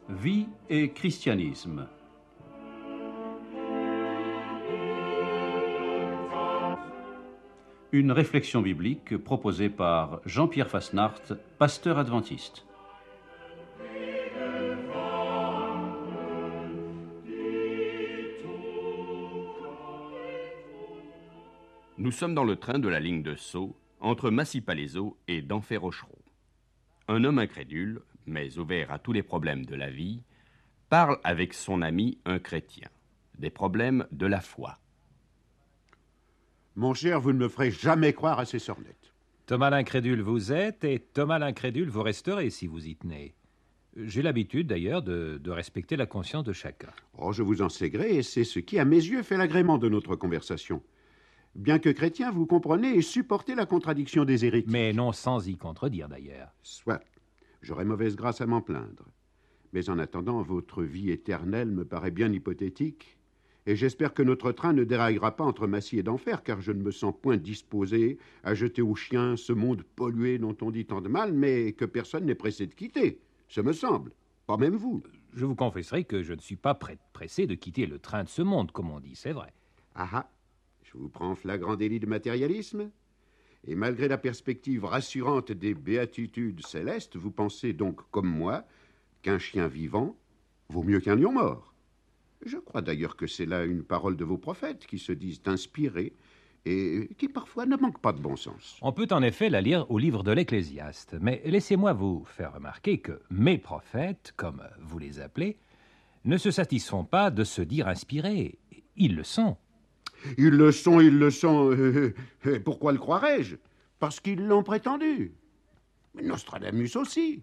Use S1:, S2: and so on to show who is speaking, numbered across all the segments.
S1: Vie et christianisme. Une réflexion biblique proposée par Jean-Pierre Fasnacht, pasteur adventiste.
S2: Nous sommes dans le train de la ligne de Sceaux, entre Massy-Palaiseau et Denfert-Rochereau. Un homme incrédule, mais ouvert à tous les problèmes de la vie, parle avec son ami un chrétien, des problèmes de la foi.
S3: Mon cher, vous ne me ferez jamais croire à ces sornettes.
S4: Thomas l'incrédule vous êtes, et Thomas l'incrédule vous resterez si vous y tenez. J'ai l'habitude, d'ailleurs, de respecter la conscience de chacun.
S3: Oh, je vous en sais gré, et c'est ce qui, à mes yeux, fait l'agrément de notre conversation. Bien que chrétien, vous comprenez et supportez la contradiction des hérétiques.
S4: Mais non sans y contredire, d'ailleurs.
S3: Soit. J'aurais mauvaise grâce à m'en plaindre. Mais en attendant, votre vie éternelle me paraît bien hypothétique. Et j'espère que notre train ne déraillera pas entre Massy et d'Enfer, car je ne me sens point disposé à jeter aux chiens ce monde pollué dont on dit tant de mal, mais que personne n'est pressé de quitter, ce me semble. Pas même vous.
S4: Je vous confesserai que je ne suis pas pressé de quitter le train de ce monde, comme on dit, c'est vrai.
S3: Ah ah, je vous prends en flagrant délit de matérialisme. Et malgré la perspective rassurante des béatitudes célestes, vous pensez donc, comme moi, qu'un chien vivant vaut mieux qu'un lion mort. Je crois d'ailleurs que c'est là une parole de vos prophètes qui se disent inspirés et qui parfois ne manquent pas de bon sens.
S4: On peut en effet la lire au livre de l'Ecclésiaste, mais laissez-moi vous faire remarquer que mes prophètes, comme vous les appelez, ne se satisfont pas de se dire inspirés. Ils le sont.
S3: Ils le sont, ils le sont. Pourquoi le croirais-je? Parce qu'ils l'ont prétendu. Mais Nostradamus aussi.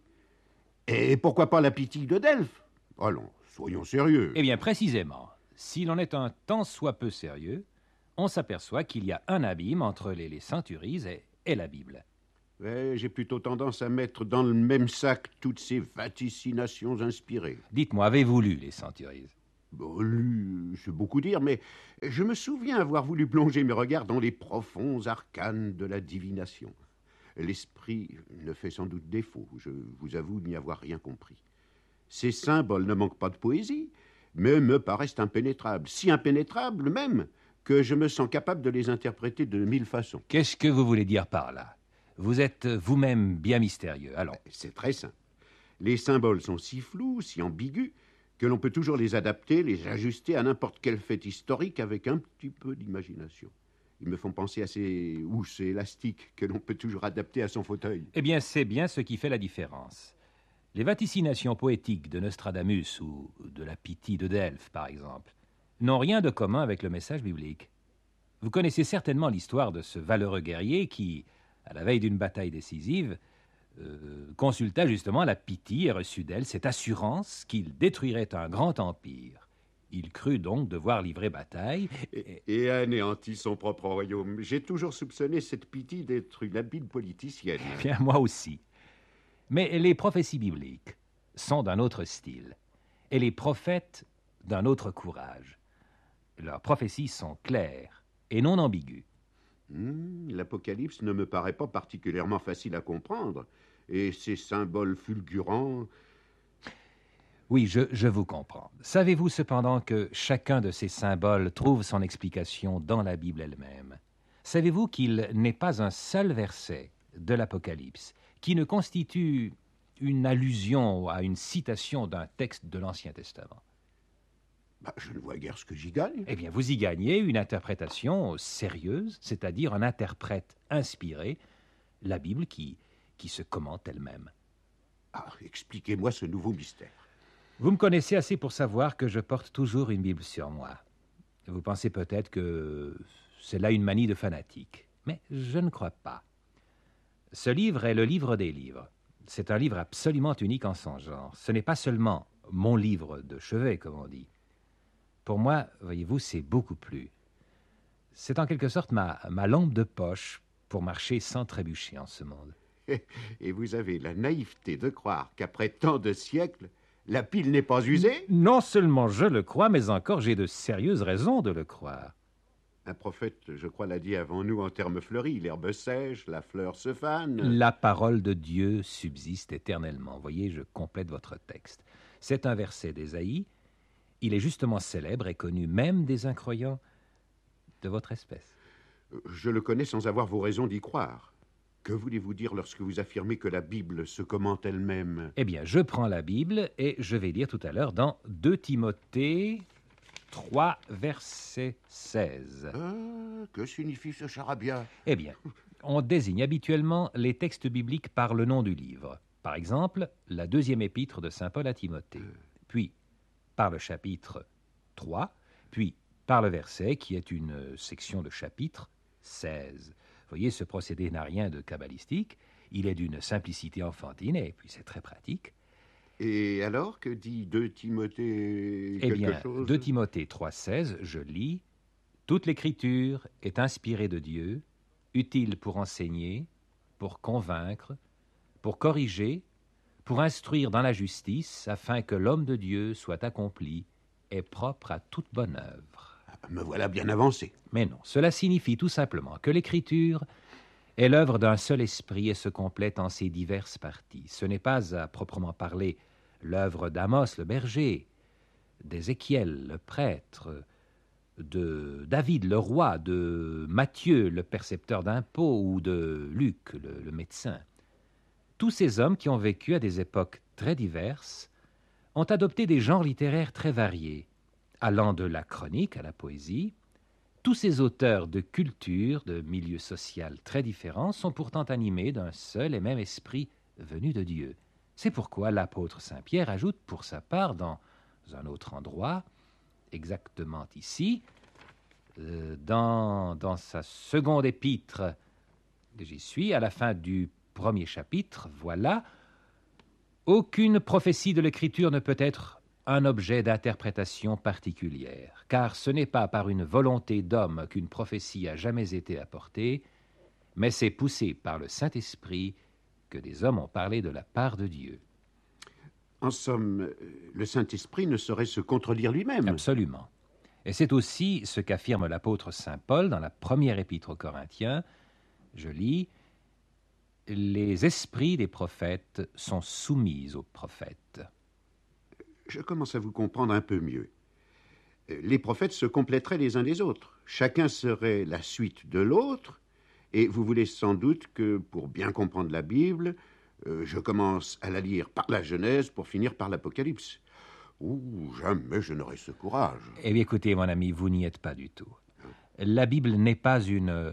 S3: Et pourquoi pas la Pythie de Delphes? Allons, soyons sérieux.
S4: Eh bien, précisément, si l'on est un tant soit peu sérieux, on s'aperçoit qu'il y a un abîme entre les centuries et la Bible.
S3: Ouais, j'ai plutôt tendance à mettre dans le même sac toutes ces vaticinations inspirées.
S4: Dites-moi, avez-vous lu les centuries?
S3: Bon, lu, c'est beaucoup dire, mais je me souviens avoir voulu plonger mes regards dans les profonds arcanes de la divination. L'esprit ne fait sans doute défaut, je vous avoue n'y avoir rien compris. Ces symboles ne manquent pas de poésie, mais me paraissent impénétrables, si impénétrables même que je me sens capable de les interpréter de 1000 façons.
S4: Qu'est-ce que vous voulez dire par là? Vous êtes vous-même bien mystérieux, allons.
S3: C'est très simple. Les symboles sont si flous, si ambigus, que l'on peut toujours les adapter, les ajuster à n'importe quel fait historique avec un petit peu d'imagination. Ils me font penser à ces housses élastiques que l'on peut toujours adapter à son fauteuil.
S4: Eh bien, c'est bien ce qui fait la différence. Les vaticinations poétiques de Nostradamus ou de la Pythie de Delphes, par exemple, n'ont rien de commun avec le message biblique. Vous connaissez certainement l'histoire de ce valeureux guerrier qui, à la veille d'une bataille décisive, consulta justement la Pythie et reçut d'elle cette assurance qu'il détruirait un grand empire. Il crut donc devoir livrer bataille
S3: et anéantit son propre royaume. J'ai toujours soupçonné cette Pythie d'être une habile politicienne.
S4: Eh bien, moi aussi. Mais les prophéties bibliques sont d'un autre style, et les prophètes d'un autre courage. Leurs prophéties sont claires et non ambiguës.
S3: L'Apocalypse ne me paraît pas particulièrement facile à comprendre, et ces symboles fulgurants...
S4: Oui, je vous comprends. Savez-vous cependant que chacun de ces symboles trouve son explication dans la Bible elle-même? Savez-vous qu'il n'est pas un seul verset de l'Apocalypse qui ne constitue une allusion à une citation d'un texte de l'Ancien Testament?
S3: Je ne vois guère ce que j'y gagne.
S4: Eh bien, vous y gagnez une interprétation sérieuse, c'est-à-dire un interprète inspiré, la Bible qui se commente elle-même.
S3: Expliquez-moi ce nouveau mystère.
S4: Vous me connaissez assez pour savoir que je porte toujours une Bible sur moi. Vous pensez peut-être que c'est là une manie de fanatique, mais je ne crois pas. Ce livre est le livre des livres. C'est un livre absolument unique en son genre. Ce n'est pas seulement mon livre de chevet, comme on dit. Pour moi, voyez-vous, c'est beaucoup plus. C'est en quelque sorte ma lampe de poche pour marcher sans trébucher en ce monde.
S3: Et vous avez la naïveté de croire qu'après tant de siècles, la pile n'est pas usée?
S4: Non seulement je le crois, mais encore j'ai de sérieuses raisons de le croire.
S3: Un prophète, je crois, l'a dit avant nous en termes fleuris. L'herbe sèche, la fleur se fane.
S4: La parole de Dieu subsiste éternellement. Voyez, je complète votre texte. C'est un verset d'Ésaïe. Il est justement célèbre et connu même des incroyants de votre espèce.
S3: Je le connais sans avoir vos raisons d'y croire. Que voulez-vous dire lorsque vous affirmez que la Bible se commente elle-même?
S4: Eh bien, je prends la Bible et je vais lire tout à l'heure dans 2 Timothée 3, verset 16.
S3: Que signifie ce charabia?
S4: Eh bien, on désigne habituellement les textes bibliques par le nom du livre. Par exemple, la 2e épître de saint Paul à Timothée, puis par le chapitre 3, puis par le verset qui est une section de chapitre 16. Vous voyez, ce procédé n'a rien de kabbalistique, il est d'une simplicité enfantine et puis c'est très pratique.
S3: Et alors, que dit 2 Timothée
S4: Eh
S3: quelque
S4: bien,
S3: chose?
S4: 2 Timothée 3,16, je lis « Toute l'écriture est inspirée de Dieu, utile pour enseigner, pour convaincre, pour corriger, pour instruire dans la justice, afin que l'homme de Dieu soit accompli et propre à toute bonne œuvre. »
S3: Me voilà bien avancé.
S4: Mais non, cela signifie tout simplement que l'écriture est l'œuvre d'un seul esprit et se complète en ses diverses parties. Ce n'est pas, à proprement parler, l'œuvre d'Amos le berger, d'Ézéchiel le prêtre, de David le roi, de Matthieu le percepteur d'impôts ou de Luc le médecin. Tous ces hommes qui ont vécu à des époques très diverses ont adopté des genres littéraires très variés, allant de la chronique à la poésie. Tous ces auteurs de culture, de milieux sociaux très différents, sont pourtant animés d'un seul et même esprit venu de Dieu. C'est pourquoi l'apôtre Saint Pierre ajoute pour sa part dans un autre endroit, exactement ici, dans sa seconde épître, j'y suis, à la fin du 1er chapitre, voilà, « Aucune prophétie de l'Écriture ne peut être un objet d'interprétation particulière, car ce n'est pas par une volonté d'homme qu'une prophétie a jamais été apportée, mais c'est poussé par le Saint-Esprit que des hommes ont parlé de la part de Dieu. »
S3: En somme, le Saint-Esprit ne saurait se contredire lui-même.
S4: Absolument. Et c'est aussi ce qu'affirme l'apôtre saint Paul dans la 1re épître aux Corinthiens. Je lis « Les esprits des prophètes sont soumis aux prophètes. »
S3: Je commence à vous comprendre un peu mieux. Les prophètes se compléteraient les uns des autres. Chacun serait la suite de l'autre, et vous voulez sans doute que, pour bien comprendre la Bible, je commence à la lire par la Genèse pour finir par l'Apocalypse. Ouh, jamais je n'aurai ce courage.
S4: Eh bien, écoutez, mon ami, vous n'y êtes pas du tout. La Bible n'est pas une,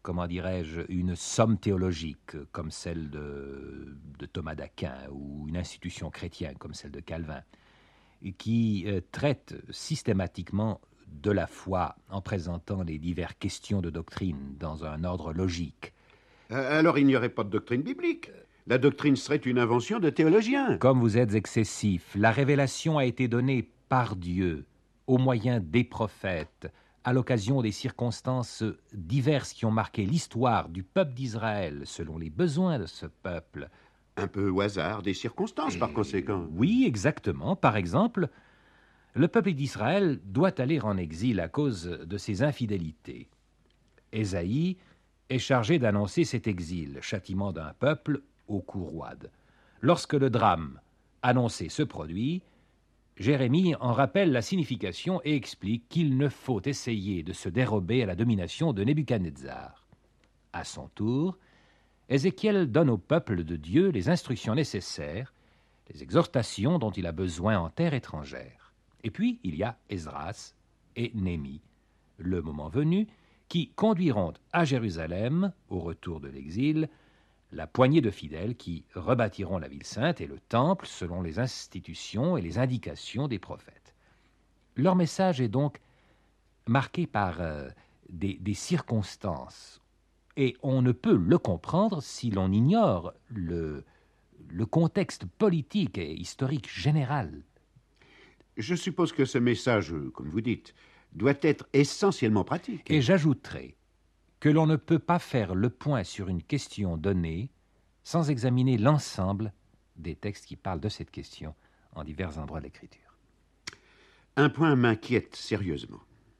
S4: une somme théologique comme celle de Thomas d'Aquin ou une institution chrétienne comme celle de Calvin, qui traite systématiquement de la foi en présentant les diverses questions de doctrine dans un ordre logique.
S3: Alors il n'y aurait pas de doctrine biblique. La doctrine serait une invention de théologiens.
S4: Comme vous êtes excessif, la révélation a été donnée par Dieu, au moyen des prophètes, à l'occasion des circonstances diverses qui ont marqué l'histoire du peuple d'Israël, selon les besoins de ce peuple.
S3: Un peu au hasard des circonstances, par conséquent.
S4: Oui, exactement. Par exemple, le peuple d'Israël doit aller en exil à cause de ses infidélités. Ésaïe est chargé d'annoncer cet exil, châtiment d'un peuple au cou roide. Lorsque le drame annoncé se produit, Jérémie en rappelle la signification et explique qu'il ne faut essayer de se dérober à la domination de Nebuchadnezzar. À son tour, Ézéchiel donne au peuple de Dieu les instructions nécessaires, les exhortations dont il a besoin en terre étrangère. Et puis, il y a Esdras et Néhémie, le moment venu, qui conduiront à Jérusalem, au retour de l'exil, la poignée de fidèles qui rebâtiront la ville sainte et le temple selon les institutions et les indications des prophètes. Leur message est donc marqué par des circonstances, et on ne peut le comprendre si l'on ignore le contexte politique et historique général.
S3: Je suppose que ce message, comme vous dites, doit être essentiellement pratique.
S4: Et j'ajouterai que l'on ne peut pas faire le point sur une question donnée sans examiner l'ensemble des textes qui parlent de cette question en divers endroits de l'Écriture.
S3: Un point m'inquiète sérieusement.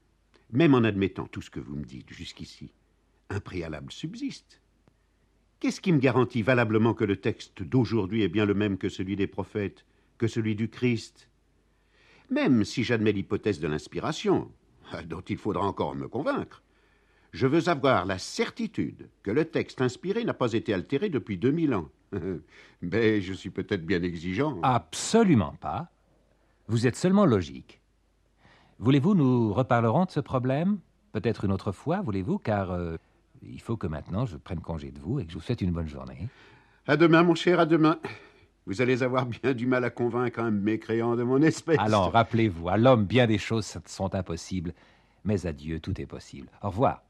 S3: Même en admettant tout ce que vous me dites jusqu'ici, un préalable subsiste. Qu'est-ce qui me garantit valablement que le texte d'aujourd'hui est bien le même que celui des prophètes, que celui du Christ? Même si j'admets l'hypothèse de l'inspiration, dont il faudra encore me convaincre, je veux avoir la certitude que le texte inspiré n'a pas été altéré depuis 2000 ans. Mais je suis peut-être bien exigeant.
S4: Absolument pas. Vous êtes seulement logique. Voulez-vous, nous reparlerons de ce problème? Peut-être une autre fois, voulez-vous? Car il faut que maintenant je prenne congé de vous et que je vous souhaite une bonne journée.
S3: À demain, mon cher, à demain. Vous allez avoir bien du mal à convaincre un mécréant de mon espèce.
S4: Allons, rappelez-vous, à l'homme, bien des choses sont impossibles, mais à Dieu, tout est possible. Au revoir.